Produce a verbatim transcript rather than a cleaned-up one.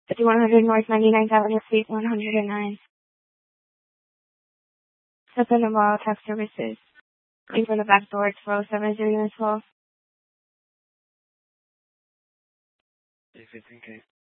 fifty-one hundred North ninety-ninth Avenue, Suite one hundred nine. Second of all, tax services. Leave from the back door, it's four oh seven zero unit twelve. fifteen K.